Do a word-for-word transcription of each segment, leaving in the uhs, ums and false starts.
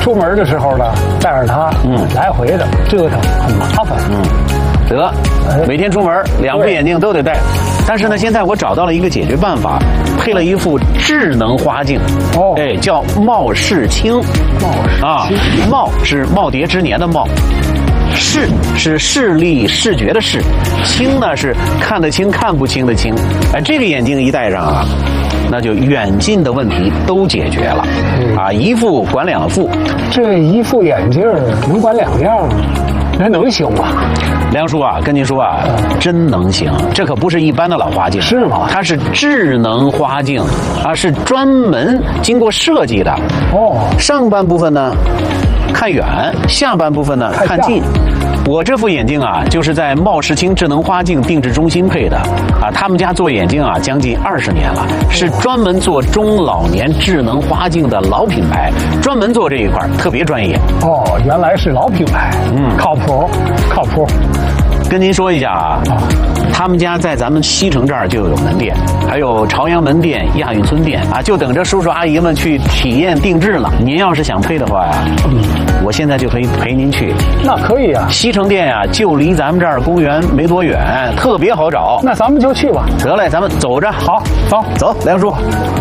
出门的时候呢，带着它，嗯，来回的折腾很麻烦。 嗯，得，每天出门两副眼镜都得戴。但是呢，现在我找到了一个解决办法，配了一副智能花镜。哦，哎，叫貌视清。 貌视啊，貌是耄耋之年的貌。视是视力视觉的视，清呢是看得清看不清的清。哎，这个眼镜一戴上啊，那就远近的问题都解决了。嗯、啊，一副管两副。 这一副眼镜能管两样，那能行吗？ 梁叔啊，跟您说啊，嗯、真能行。这可不是一般的老花镜， 是吗？ 它是智能花镜啊，是专门经过设计的。哦，上半部分呢看远，下半部分呢看近。我这副眼镜啊，就是在貌视清智能花镜定制中心配的啊。他们家做眼镜啊，将近二十年了，是专门做中老年智能花镜的老品牌，专门做这一块，特别专业。 哦，原来是老品牌，嗯，靠谱，靠谱。 跟您说一下啊，他们家在咱们西城这儿就有门店，还有朝阳门店、亚运村店啊，就等着叔叔阿姨们去体验定制了。您要是想配的话呀，嗯，我现在就可以陪您去。 那可以啊， 西城店呀，就离咱们这儿公园没多远，特别好找。 那咱们就去吧。 得嘞，咱们走着。 好，走走，梁叔。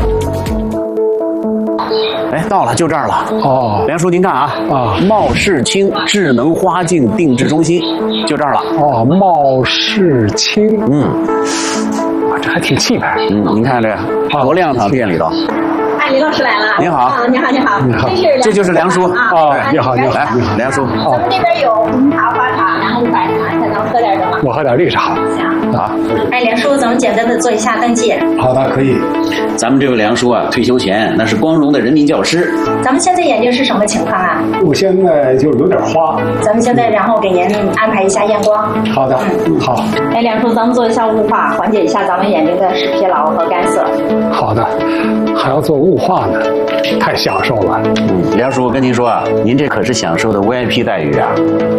哎，到了，就这儿了。哦，梁叔，您看啊，啊，貌视清智能花镜定制中心，就这儿了。 哦，貌视清，嗯，啊，这还挺气派。 嗯，您看这个多亮堂，店里头。 哎，李老师来了。 您好。 啊，你好，你好。 你好。 这就是梁叔啊。 你好，你好。 来，梁叔。 咱们这边有红茶、花茶，然后白茶，想咱喝点什么？ 我喝点绿茶。 行。 啊。 哎，梁叔，咱们简单的做一下登记。 好的，可以。 咱们这位梁叔啊，退休前那是光荣的人民教师。 咱们现在眼睛是什么情况啊？ 我现在就是有点花。 咱们现在然后给您安排一下验光。 好的，嗯，好。 哎，梁叔，咱们做一下雾化，缓解一下咱们眼睛的视疲劳和干涩。 好的，还要做雾化呢，太享受了。 嗯，梁叔，我跟您说啊，您这可是享受的 V I P 待遇啊。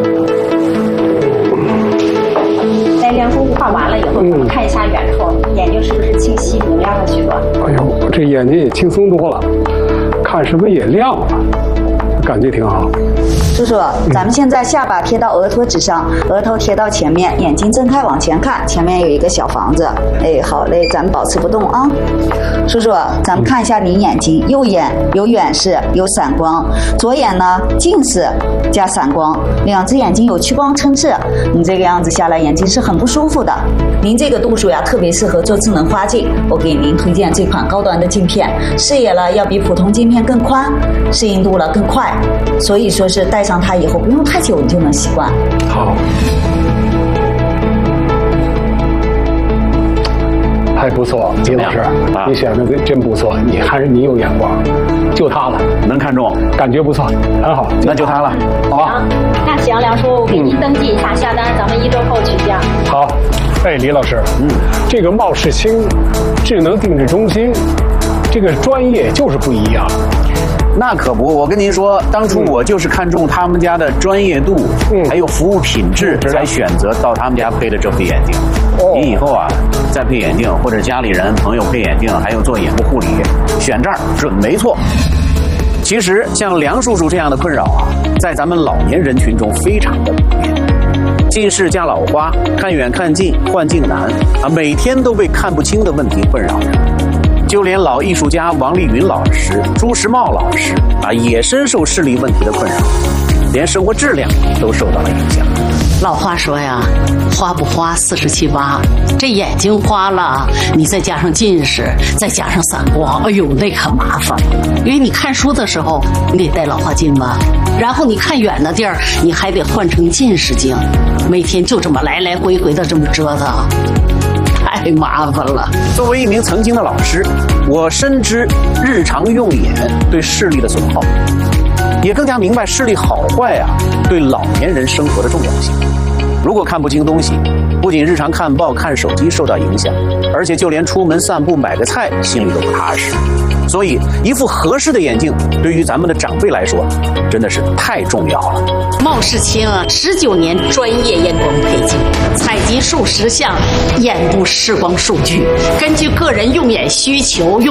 在梁叔雾化完了以后，咱们看一下远处，眼睛是不是清晰明亮了许多？ 哎呦，这眼睛也轻松多了，看什么也亮了，感觉挺好。 叔叔，咱们现在下巴贴到额托指上，额头贴到前面，眼睛睁开往前看，前面有一个小房子。哎，好嘞，咱们保持不动啊。叔叔，咱们看一下您眼睛，右眼有远视，有散光；左眼呢近视加散光，两只眼睛有屈光撑刺。你这个样子下来，眼睛是很不舒服的。您这个度数呀，特别适合做智能花镜。我给您推荐这款高端的镜片，视野了要比普通镜片更宽，适应度了更快，所以说是戴上它以后不用太久你就能习惯。 好，还不错，李老师，啊、你选的真不错，你还是你有眼光，就它了， 能看中， 感觉不错，很好， 那就它了， 好啊。 那行，梁叔，我给您登记一下，嗯、下单，咱们一周后取件。 好，哎，李老师，嗯，这个貌视清智能定制中心，这个专业就是不一样。 那可不，我跟您说，当初我就是看中他们家的专业度，嗯，还有服务品质，嗯、才选择到他们家配的这副眼镜。哦，您以后啊，再配眼镜，或者家里人朋友配眼镜，还有做眼部护理，选这儿准没错。其实像梁叔叔这样的困扰啊，在咱们老年人群中非常的普遍。近视加老花，看远看近，换镜难啊，每天都被看不清的问题困扰着。就连老艺术家王丽云老师、朱时茂老师啊，也深受视力问题的困扰，连生活质量都受到了影响。 老话说呀，花不花四十七八，这眼睛花了，你再加上近视，再加上散光，哎呦，那可麻烦了。因为你看书的时候，你得戴老花镜吧，然后你看远的地儿，你还得换成近视镜，每天就这么来来回回的这么折腾。太麻烦了。 作为一名曾经的老师，我深知日常用眼对视力的损耗，也更加明白视力好坏啊对老年人生活的重要性。如果看不清东西，不仅日常看报看手机受到影响，而且就连出门散步买个菜心里都不踏实。所以一副合适的眼镜对于咱们的长辈来说真的是太重要了。 貌视清啊，十九年专业验光配镜，采集数十项眼部视光数据，根据个人用眼需求用